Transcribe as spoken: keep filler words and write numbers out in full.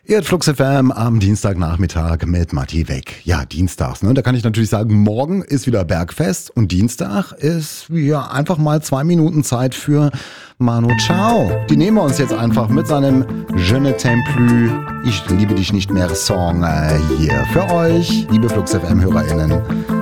Ihr hört Flux F M am Dienstagnachmittag mit Matti Weg. Ja, dienstags, ne? Da kann ich natürlich sagen, morgen ist wieder Bergfest und Dienstag ist ja einfach mal zwei Minuten Zeit für Manu Chao. Die nehmen wir uns jetzt einfach mit seinem Je ne t'aime plus, ich liebe dich nicht mehr Song äh, hier für euch, liebe Flux F M-HörerInnen.